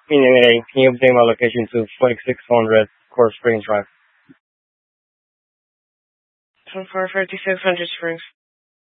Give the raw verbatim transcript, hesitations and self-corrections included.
Meaning, can you obtain my location to forty-six hundred Core Springs Drive? So for fifty-six hundred Springs.